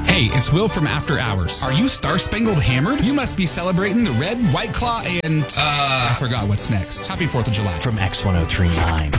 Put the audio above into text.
Hey, it's Will from After Hours. Are you Star-Spangled Hammered? You must be celebrating the Red, White Claw, and, I forgot what's next. Happy 4th of July. From X1039.